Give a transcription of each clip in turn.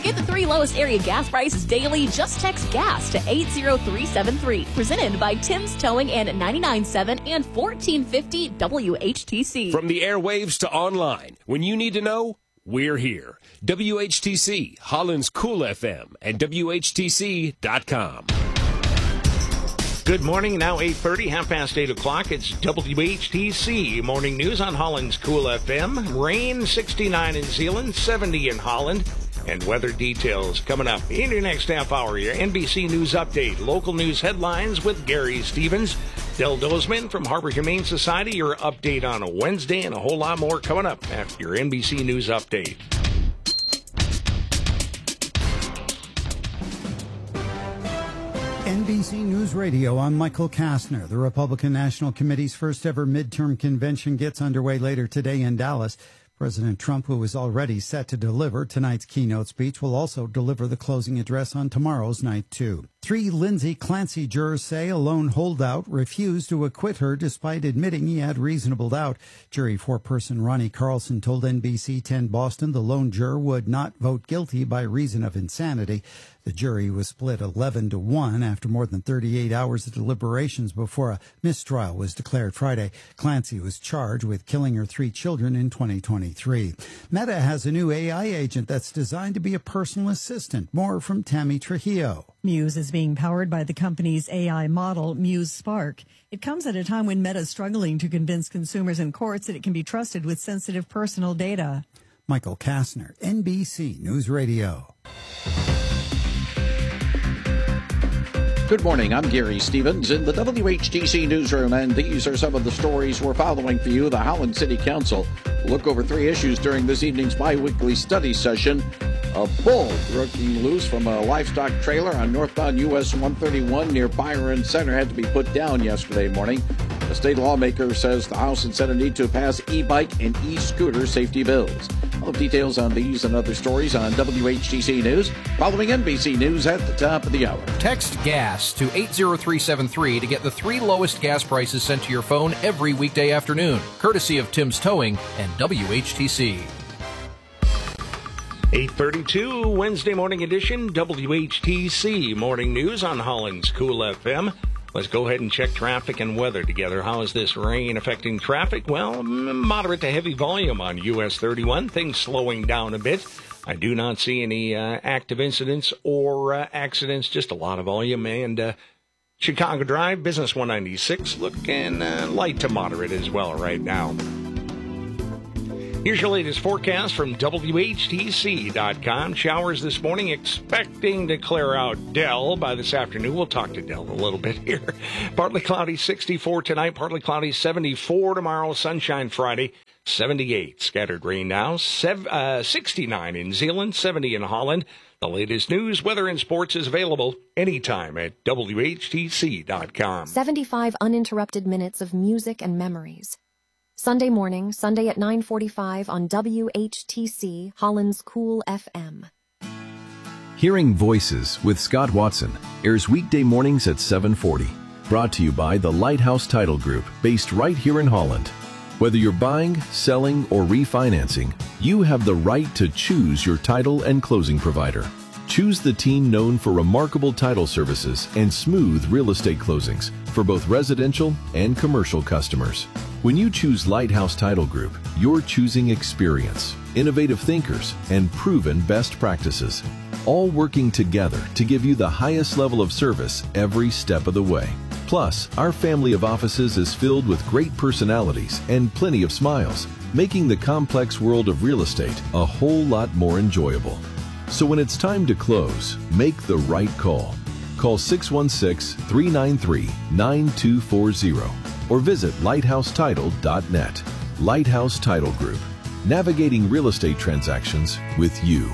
Get the 3 lowest area gas prices daily. Just text GAS to 80373. Presented by Tim's Towing and 99.7 and 1450 WHTC. From the airwaves to online, when you need to know, we're here. WHTC, Holland's Cool FM, and WHTC.com. Good morning, now 8:30, 8:30. It's WHTC Morning News on Holland's Cool FM. Rain, 69 in Zeeland, 70 in Holland. And weather details coming up in your next half hour. Your NBC News Update, local news headlines with Gary Stevens. Del Dozman from Harbor Humane Society, your update on a Wednesday, and a whole lot more coming up after your NBC News Update. NBC News Radio, I'm Michael Kastner. The Republican National Committee's first ever midterm convention gets underway later today in Dallas. President Trump, who is already set to deliver tonight's keynote speech, will also deliver the closing address on tomorrow's night, too. 3 Lindsay Clancy jurors say a lone holdout refused to acquit her despite admitting he had reasonable doubt. Jury foreperson Ronnie Carlson told NBC 10 Boston the lone juror would not vote guilty by reason of insanity. The jury was split 11-1 after more than 38 hours of deliberations before a mistrial was declared Friday. Clancy was charged with killing her 3 children in 2023. Meta has a new AI agent that's designed to be a personal assistant. More from Tammy Trujillo. Muse is being powered by the company's AI model, Muse Spark. It comes at a time when Meta is struggling to convince consumers and courts that it can be trusted with sensitive personal data. Michael Kastner, NBC News Radio. Good morning, I'm Gary Stevens in the WHTC newsroom, and these are some of the stories we're following for you. The Howland City Council will look over 3 issues during this evening's bi-weekly study session. A bull broken loose from a livestock trailer on northbound US 131 near Byron Center had to be put down yesterday morning. The state lawmaker says the House and Senate need to pass e-bike and e-scooter safety bills. All the details on these and other stories on WHTC News, following NBC News at the top of the hour. Text GAS to 80373 to get the 3 lowest gas prices sent to your phone every weekday afternoon, courtesy of Tim's Towing and WHTC. 8:32, Wednesday morning edition, WHTC Morning News on Holland's Cool FM. Let's go ahead and check traffic and weather together. How is this rain affecting traffic? Well, moderate to heavy volume on US 31. Things slowing down a bit. I do not see any active incidents or accidents, just a lot of volume. And Chicago Drive, Business 196, looking light to moderate as well right now. Here's your latest forecast from WHTC.com. Showers this morning, expecting to clear out Dell by this afternoon. We'll talk to Dell a little bit here. Partly cloudy, 64 tonight. Partly cloudy, 74 tomorrow. Sunshine Friday, 78. Scattered rain now, 69 in Zeeland, 70 in Holland. The latest news, weather, and sports is available anytime at WHTC.com. 75 uninterrupted minutes of music and memories. Sunday morning, Sunday at 9:45 on WHTC, Holland's Cool FM. Hearing Voices with Scott Watson airs weekday mornings at 7:40. Brought to you by the Lighthouse Title Group, based right here in Holland. Whether you're buying, selling, or refinancing, you have the right to choose your title and closing provider. Choose the team known for remarkable title services and smooth real estate closings for both residential and commercial customers. When you choose Lighthouse Title Group, you're choosing experience, innovative thinkers, and proven best practices, all working together to give you the highest level of service every step of the way. Plus, our family of offices is filled with great personalities and plenty of smiles, making the complex world of real estate a whole lot more enjoyable. So when it's time to close, make the right call. Call 616-393-9240 or visit lighthousetitle.net. Lighthouse Title Group, navigating real estate transactions with you.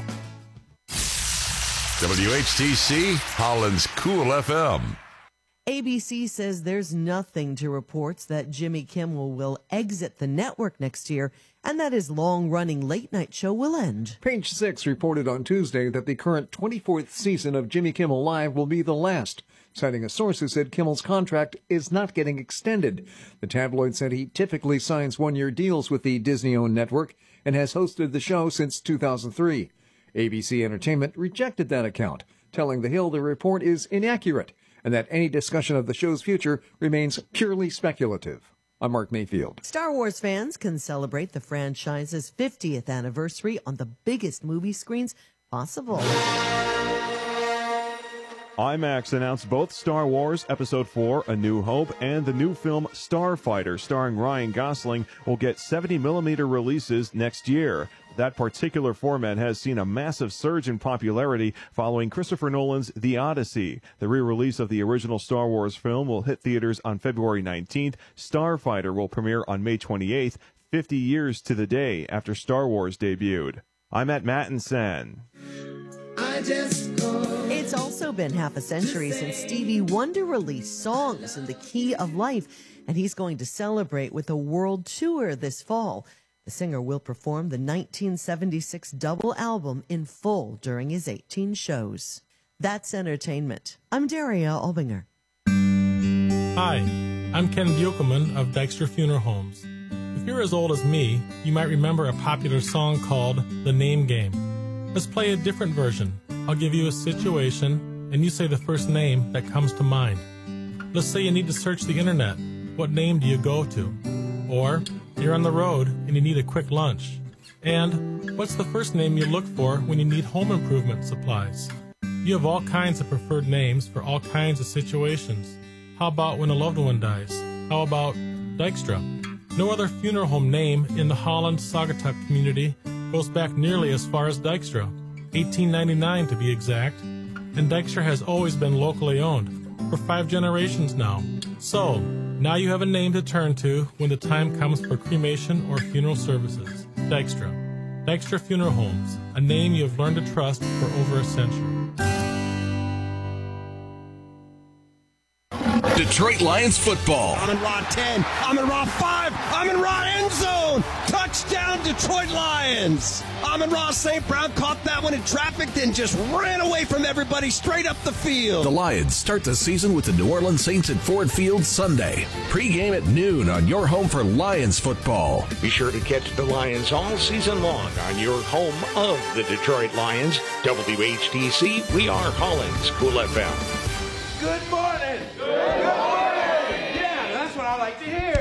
WHTC, Holland's Cool FM. ABC says there's nothing to reports that Jimmy Kimmel will exit the network next year and that his long-running late-night show will end. Page Six reported on Tuesday that the current 24th season of Jimmy Kimmel Live will be the last, citing a source who said Kimmel's contract is not getting extended. The tabloid said he typically signs one-year deals with the Disney-owned network and has hosted the show since 2003. ABC Entertainment rejected that account, telling The Hill the report is inaccurate and that any discussion of the show's future remains purely speculative. I'm Mark Mayfield. Star Wars fans can celebrate the franchise's 50th anniversary on the biggest movie screens possible. IMAX announced both Star Wars Episode 4, A New Hope, and the new film Starfighter, starring Ryan Gosling, will get 70mm releases next year. That particular format has seen a massive surge in popularity following Christopher Nolan's The Odyssey. The re-release of the original Star Wars film will hit theaters on February 19th. Starfighter will premiere on May 28th, 50 years to the day after Star Wars debuted. I'm at Mattinson. It's also been half a century since Stevie Wonder released Songs in the Key of Life, and he's going to celebrate with a world tour this fall. The singer will perform the 1976 double album in full during his 18 shows. That's entertainment. I'm Daria Albinger. Hi, I'm Ken Buchelman of Dykstra Funeral Homes. If you're as old as me, you might remember a popular song called The Name Game. Let's play a different version. I'll give you a situation, and you say the first name that comes to mind. Let's say you need to search the internet. What name do you go to? Or you're on the road and you need a quick lunch. And what's the first name you look for when you need home improvement supplies? You have all kinds of preferred names for all kinds of situations. How about when a loved one dies? How about Dykstra? No other funeral home name in the Holland-Saugatuck community goes back nearly as far as Dykstra, 1899 to be exact, and Dykstra has always been locally owned, for 5 generations now. So, now you have a name to turn to when the time comes for cremation or funeral services. Dykstra. Dykstra Funeral Homes, a name you have learned to trust for over a century. Detroit Lions football. I'm in Raw 10. I'm in Raw 5. I'm in Raw end zone. Touchdown, Detroit Lions. Amon-Ra St. Brown caught that one in traffic, then just ran away from everybody straight up the field. The Lions start the season with the New Orleans Saints at Ford Field Sunday. Pre-game at noon on your home for Lions football. Be sure to catch the Lions all season long on your home of the Detroit Lions. WHTC, we are Holland's Cool FM. Good morning. Good morning. Yeah, that's what I like to hear.